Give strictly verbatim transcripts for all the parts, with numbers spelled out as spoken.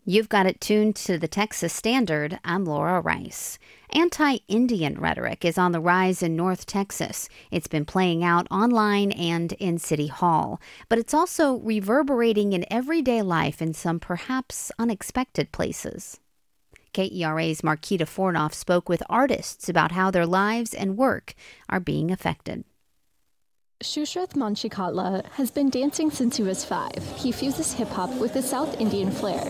You've got it tuned to the Texas Standard. I'm Laura Rice. Anti-Indian rhetoric is on the rise in North Texas. It's been playing out online and in City Hall, but it's also reverberating in everyday life in some perhaps unexpected places. K E R A's Marquita Fornoff spoke with artists about how their lives and work are being affected. Shushrath Manchikatla has been dancing since he was five. He fuses hip-hop with a South Indian flair.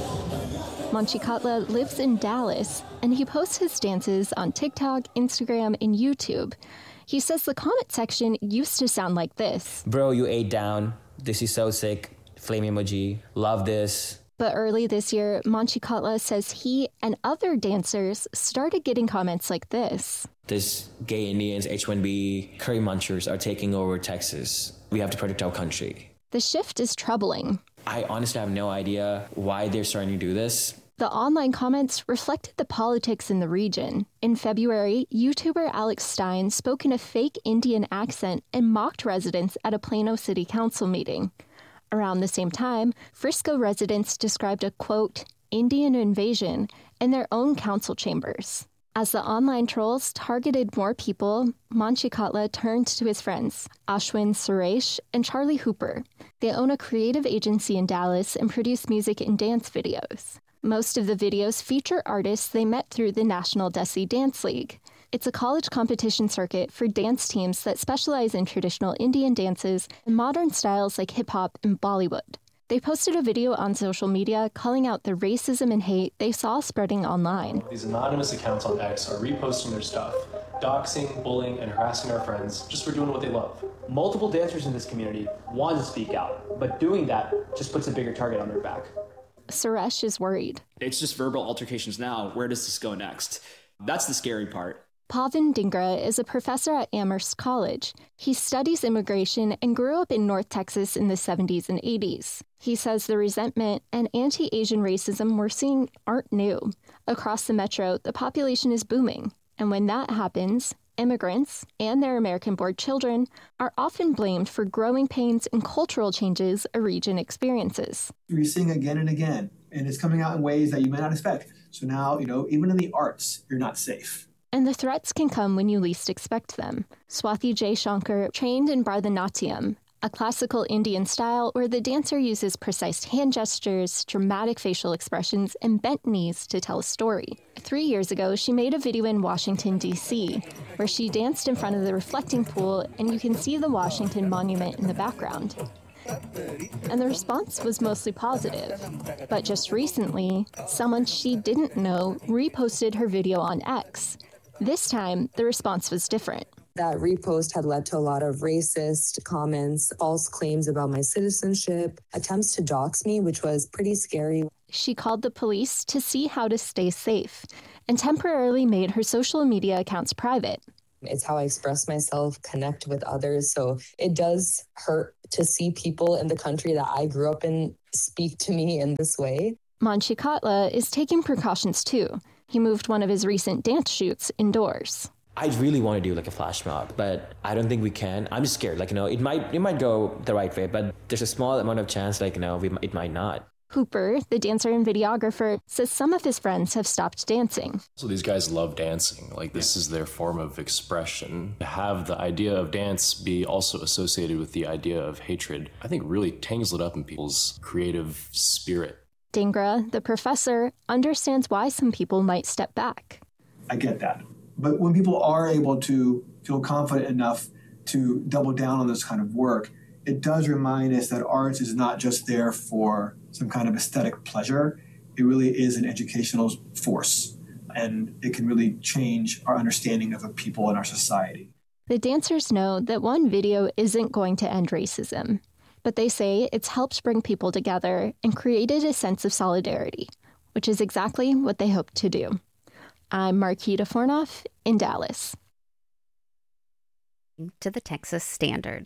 Manchikatla lives in Dallas, and he posts his dances on TikTok, Instagram, and YouTube. He says the comment section used to sound like this. Bro, you ate down. This is so sick. Flame emoji. Love this. But early this year, Manchikatla says he and other dancers started getting comments like this. This gay Indians, H one B, curry munchers are taking over Texas. We have to protect our country. The shift is troubling. I honestly have no idea why they're starting to do this. The online comments reflected the politics in the region. In February, YouTuber Alex Stein spoke in a fake Indian accent and mocked residents at a Plano City Council meeting. Around the same time, Frisco residents described a, quote, Indian invasion in their own council chambers. As the online trolls targeted more people, Manchikatla turned to his friends, Ashwin Suresh and Charlie Hooper. They own a creative agency in Dallas and produce music and dance videos. Most of the videos feature artists they met through the National Desi Dance League. It's a college competition circuit for dance teams that specialize in traditional Indian dances and modern styles like hip-hop and Bollywood. They posted a video on social media calling out the racism and hate they saw spreading online. These anonymous accounts on X are reposting their stuff, doxing, bullying, and harassing our friends just for doing what they love. Multiple dancers in this community want to speak out, but doing that just puts a bigger target on their back. Suresh is worried. It's just verbal altercations now. Where does this go next? That's the scary part. Pavan Dhingra is a professor at Amherst College. He studies immigration and grew up in North Texas in the seventies and eighties. He says the resentment and anti-Asian racism we're seeing aren't new. Across the metro, the population is booming. And when that happens, immigrants and their American-born children are often blamed for growing pains and cultural changes a region experiences. You're seeing again and again, and it's coming out in ways that you may not expect. So now, you know, even in the arts, you're not safe. And the threats can come when you least expect them. Swathi J. Shankar trained in Bharatanatyam, a classical Indian style where the dancer uses precise hand gestures, dramatic facial expressions, and bent knees to tell a story. Three years ago, she made a video in Washington, D C, where she danced in front of the reflecting pool, and you can see the Washington Monument in the background. And the response was mostly positive. But just recently, someone she didn't know reposted her video on X. This time, the response was different. That repost had led to a lot of racist comments, false claims about my citizenship, attempts to dox me, which was pretty scary. She called the police to see how to stay safe and temporarily made her social media accounts private. It's how I express myself, connect with others. So it does hurt to see people in the country that I grew up in speak to me in this way. Manchikatla is taking precautions too. He moved one of his recent dance shoots indoors. I really want to do like a flash mob, but I don't think we can. I'm just scared. Like, you know, it might it might go the right way, but there's a small amount of chance, like, you know, we, it might not. Hooper, the dancer and videographer, says some of his friends have stopped dancing. So these guys love dancing. Like, this is their form of expression. To have the idea of dance be also associated with the idea of hatred, I think really tangles it up in people's creative spirit. Dhingra, the professor, understands why some people might step back. I get that. But when people are able to feel confident enough to double down on this kind of work, it does remind us that arts is not just there for some kind of aesthetic pleasure. It really is an educational force, and it can really change our understanding of the people in our society. The dancers know that one video isn't going to end racism, but they say it's helped bring people together and created a sense of solidarity, which is exactly what they hope to do. I'm Marquita Fornoff in Dallas. To the Texas Standard.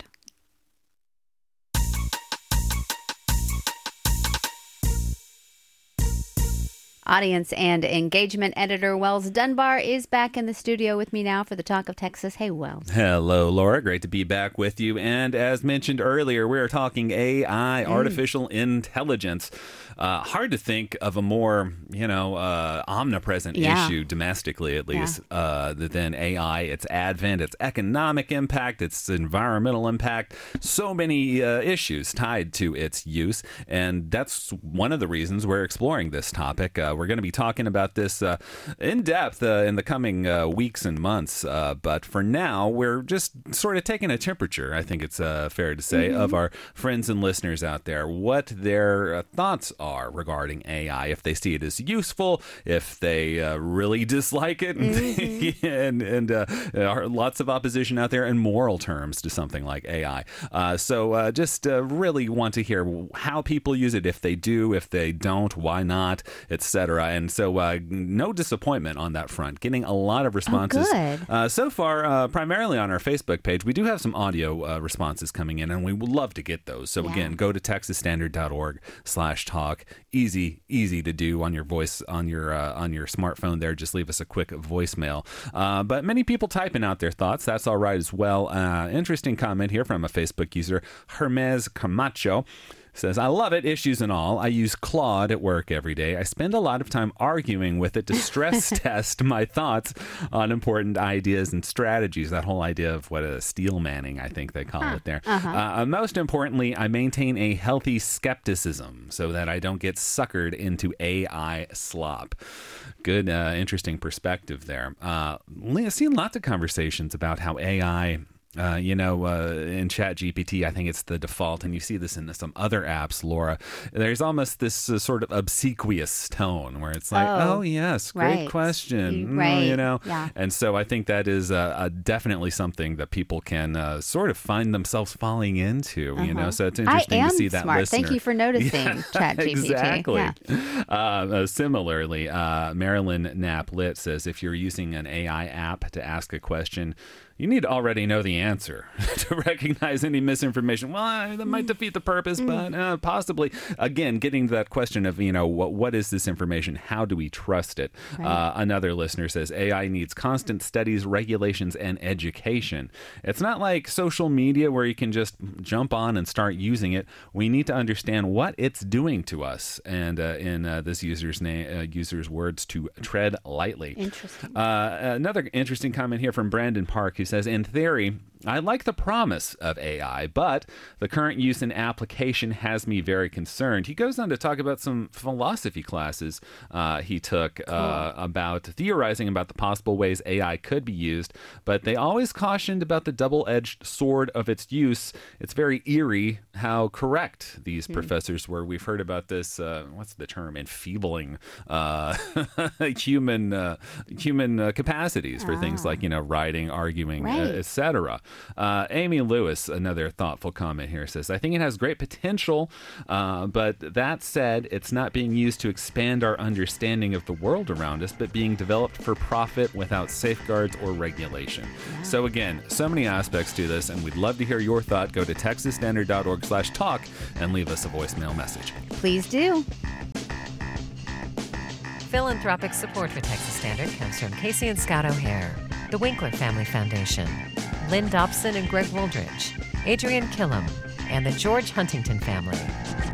Audience and engagement editor Wells Dunbar is back in the studio with me now for the Talk of Texas. Hey, Wells. Hello, Laura. Great to be back with you. And as mentioned earlier, we're talking A I, mm. artificial intelligence. Uh, hard to think of a more, you know, uh, omnipresent yeah. issue, domestically at least, yeah. uh, than A I. Its advent, its economic impact, its environmental impact, so many uh, issues tied to its use. And that's one of the reasons we're exploring this topic. Uh, we're going to be talking about this uh, in depth uh, in the coming uh, weeks and months. Uh, but for now, we're just sort of taking a temperature, I think it's uh, fair to say, mm-hmm. of our friends and listeners out there, what their uh, thoughts are. are regarding A I, if they see it as useful, if they uh, really dislike it, mm-hmm. and and uh, there are lots of opposition out there in moral terms to something like A I. Uh, so uh, just uh, really want to hear how people use it, if they do, if they don't, why not, et cetera. And so uh, no disappointment on that front. Getting a lot of responses oh, good. Uh, so far, uh, primarily on our Facebook page. We do have some audio uh, responses coming in, and we would love to get those. So yeah. again, go to texas standard dot org slash talk. Easy, easy to do on your voice, on your uh, on your smartphone there. Just leave us a quick voicemail. Uh, but many people typing out their thoughts. That's all right as well. Uh, interesting comment here from a Facebook user, Hermes Camacho. Says, I love it, issues and all. I use Claude at work every day. I spend a lot of time arguing with it to stress test my thoughts on important ideas and strategies. That whole idea of what a steel manning, I think they call huh. it there. Uh-huh. Uh, most importantly, I maintain a healthy skepticism so that I don't get suckered into A I slop. Good, uh, interesting perspective there. Uh, I've seen lots of conversations about how A I... Uh, you know, uh, in ChatGPT, I think it's the default, and you see this in some other apps, Laura. There's almost this uh, sort of obsequious tone where it's like, oh, oh yes, great right. question, right. mm, you know. Yeah. And so I think that is uh, uh, definitely something that people can uh, sort of find themselves falling into, uh-huh. you know. So it's interesting I am to see that smart. listener. Thank you for noticing, yeah, ChatGPT. Exactly. Yeah. Uh, uh, similarly, uh, Marilyn Knapp Litt says, if you're using an A I app to ask a question, you need to already know the answer to recognize any misinformation. Well, that might defeat the purpose, mm. but uh, possibly. Again, getting to that question of, you know, what what is this information? How do we trust it? Right. Uh, another listener says, A I needs constant studies, regulations, and education. It's not like social media where you can just jump on and start using it. We need to understand what it's doing to us. And uh, in uh, this user's name, uh, user's words, to tread lightly. Interesting. Uh, another interesting comment here from Brandon Park, who says, in theory, I like the promise of A I, but the current use and application has me very concerned. He goes on to talk about some philosophy classes uh, he took uh, cool. about theorizing about the possible ways A I could be used, but they always cautioned about the double-edged sword of its use. It's very eerie how correct these mm. professors were. We've heard about this, uh, what's the term, enfeebling uh, human uh, human uh, capacities for ah. things like, you know, writing, arguing, right. uh, et cetera. Uh, Amy Lewis, another thoughtful comment here, says, I think it has great potential, uh, but that said, it's not being used to expand our understanding of the world around us, but being developed for profit without safeguards or regulation. Yeah. So again, so many aspects to this, and we'd love to hear your thought. Go to texas standard dot org slash talk and leave us a voicemail message. Please do. Philanthropic support for Texas Standard comes from Casey and Scott O'Hare, the Winkler Family Foundation, Lynn Dobson and Greg Woldridge, Adrian Killam, and the George Huntington family.